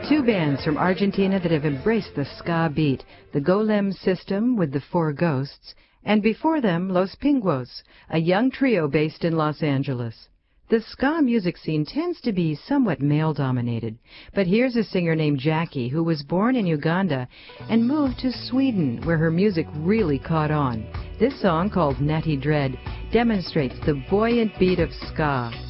Two bands from Argentina that have embraced the ska beat, the Golem System with the Four Ghosts, and before them Los Pinguos, a young trio based in Los Angeles. The ska music scene tends to be somewhat male-dominated, but here's a singer named Jackie who was born in Uganda and moved to Sweden, where her music really caught on. This song, called Natty Dread, demonstrates the buoyant beat of ska.